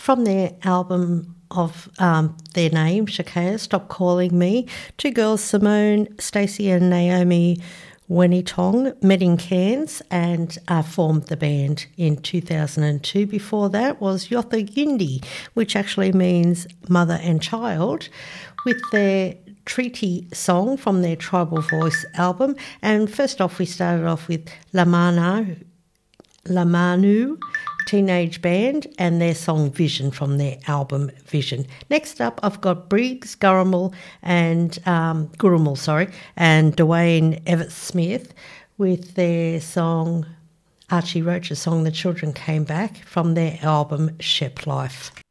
from their album of their name, Shakaya, Stop Calling Me. Two girls, Simone, Stacey and Naomi Wenitong, met in Cairns and formed the band in 2002. Before that was Yotha Yundi, which actually means mother and child, with their treaty song from their Tribal Voice album. And first off, we started off with Lamanu Teenage Band and their song Vision from their album Vision. Next up, I've got Briggs Gurrumal and Dwayne Everett-Smith with their song, Archie Roach's song The Children Came Back, from their album Shep Life.